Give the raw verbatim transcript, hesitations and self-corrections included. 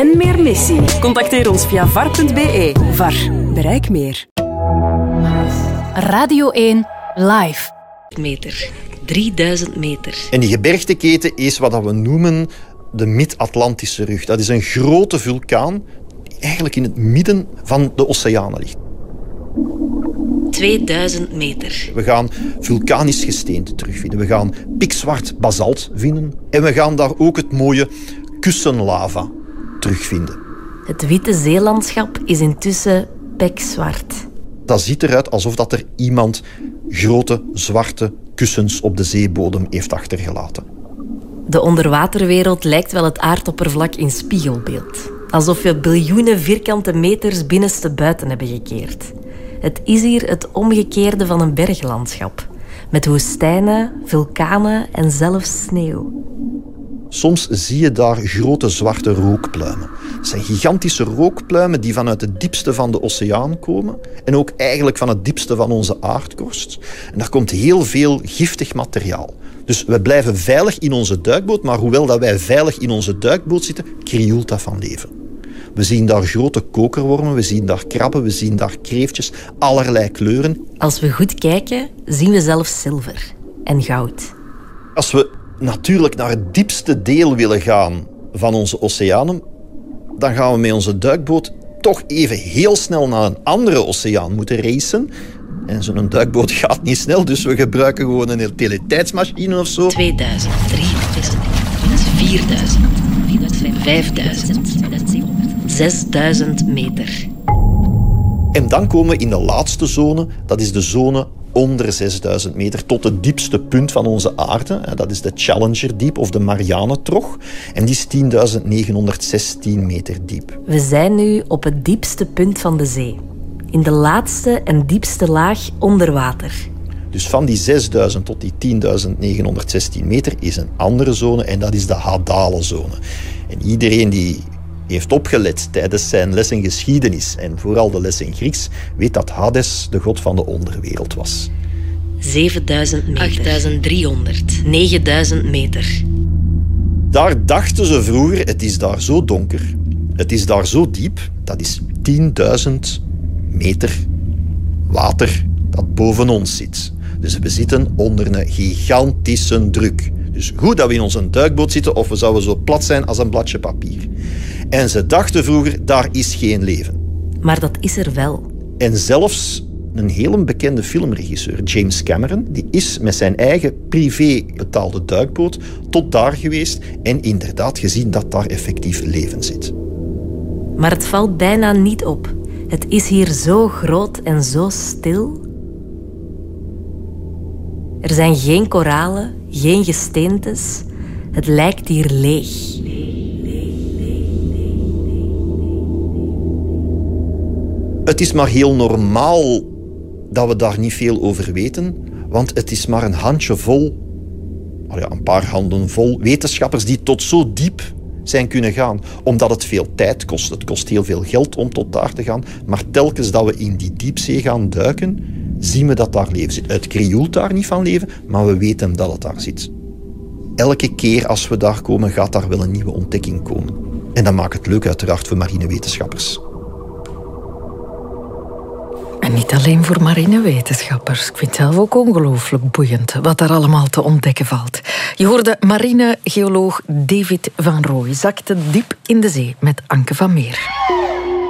En meer missie? Contacteer ons via var punt be. V A R. Bereik meer. Radio één Live. Meter. drieduizend meter. En die gebergteketen is wat we noemen de Mid-Atlantische Rug. Dat is een grote vulkaan die eigenlijk in het midden van de oceanen ligt. tweeduizend meter. We gaan vulkanisch gesteente terugvinden. We gaan pikzwart basalt vinden. En we gaan daar ook het mooie kussenlava terugvinden. Het witte zeelandschap is intussen pikzwart. Dat ziet eruit alsof dat er iemand grote zwarte kussens op de zeebodem heeft achtergelaten. De onderwaterwereld lijkt wel het aardoppervlak in spiegelbeeld. Alsof we biljoenen vierkante meters binnenstebuiten hebben gekeerd. Het is hier het omgekeerde van een berglandschap. Met woestijnen, vulkanen en zelfs sneeuw. Soms zie je daar grote zwarte rookpluimen. Het zijn gigantische rookpluimen die vanuit het diepste van de oceaan komen. En ook eigenlijk van het diepste van onze aardkorst. En daar komt heel veel giftig materiaal. Dus we blijven veilig in onze duikboot, maar hoewel dat wij veilig in onze duikboot zitten, krioelt dat van leven. We zien daar grote kokerwormen, we zien daar krabben, we zien daar kreeftjes, allerlei kleuren. Als we goed kijken, zien we zelfs zilver en goud. Als we natuurlijk naar het diepste deel willen gaan van onze oceanen, dan gaan we met onze duikboot toch even heel snel naar een andere oceaan moeten racen. En zo'n duikboot gaat niet snel, dus we gebruiken gewoon een utiliteitsmachine of zo. tweeduizend, drieduizend, vierduizend, vijfduizend, zesduizend meter. En dan komen we in de laatste zone, dat is de zone onder zesduizend meter, tot het diepste punt van onze aarde. Dat is de Challenger Diep of de Marianentrog. En die is tienduizend negenhonderdzestien meter diep. We zijn nu op het diepste punt van de zee. In de laatste en diepste laag onder water. Dus van die zesduizend tot die tienduizend negenhonderdzestien meter is een andere zone en dat is de Hadalenzone. En iedereen die heeft opgelet tijdens zijn les in geschiedenis en vooral de les in Grieks, weet dat Hades de god van de onderwereld was. zevenduizend meter, achtduizend driehonderd, negenduizend meter. Daar dachten ze vroeger, het is daar zo donker, het is daar zo diep, dat is tienduizend meter water dat boven ons zit. Dus we zitten onder een gigantische druk. Dus goed dat we in onze duikboot zitten of we zouden zo plat zijn als een bladje papier. En ze dachten vroeger, daar is geen leven. Maar dat is er wel. En zelfs een heel bekende filmregisseur, James Cameron, die is met zijn eigen privé betaalde duikboot tot daar geweest en inderdaad gezien dat daar effectief leven zit. Maar het valt bijna niet op. Het is hier zo groot en zo stil. Er zijn geen koralen, geen gesteentes. Het lijkt hier leeg. Het is maar heel normaal dat we daar niet veel over weten, want het is maar een handjevol, oh ja, een paar handen vol wetenschappers die tot zo diep zijn kunnen gaan, omdat het veel tijd kost. Het kost heel veel geld om tot daar te gaan, maar telkens dat we in die diepzee gaan duiken, zien we dat daar leven zit. Het krioelt daar niet van leven, maar we weten dat het daar zit. Elke keer als we daar komen, gaat daar wel een nieuwe ontdekking komen. En dat maakt het leuk uiteraard voor marinewetenschappers. En niet alleen voor marinewetenschappers. Ik vind het zelf ook ongelooflijk boeiend wat daar allemaal te ontdekken valt. Je hoorde marinegeoloog David van Rooij zakte diep in de zee met Anke van Meer.